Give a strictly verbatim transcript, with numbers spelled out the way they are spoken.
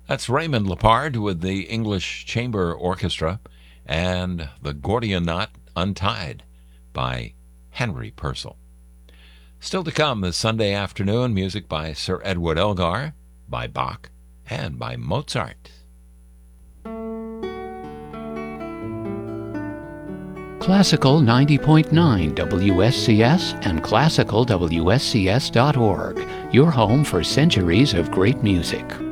That's Raymond Lepard with the English Chamber Orchestra and The Gordian Knot Untied by Henry Purcell. Still to come this Sunday afternoon, music by Sir Edward Elgar, by Bach, and by Mozart. Classical ninety point nine W S C S and classical W S C S dot org, your home for centuries of great music.